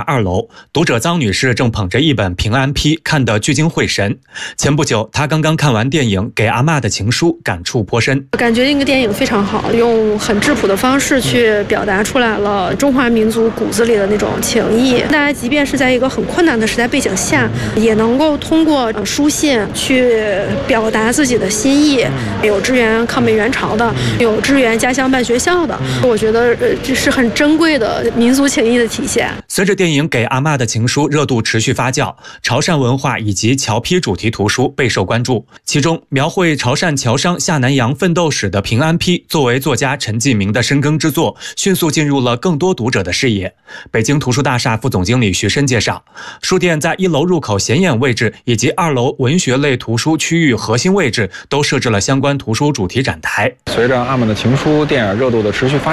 2楼，读者臧女士正捧着一本《平安批》，看得聚精会神。前不久，她刚刚看完电影《给阿嬷的情书》，感触颇深。 感觉那个电影非常好，用很质朴的方式去表达出来了中华民族骨子里的那种情谊。大家即便是在一个很困难的时代背景下，也能够通过书信去表达自己的心意。有支援抗美援朝的，有支援家乡办学校的，我觉得这是很珍贵的民族情谊的体现。 随着电影《给阿嬷的情书》热度持续发酵，潮汕文化以及侨批主题图书备受关注。其中，描绘潮汕侨商下南洋奋斗史的《平安批》，作为作家陈继明的深耕之作，迅速进入了更多读者的视野。北京图书大厦副总经理徐申介绍，书店在1楼入口显眼位置以及2楼文学类图书区域核心位置都设置了相关图书主题展台。 随着《阿嬷的情书》电影热度的持续发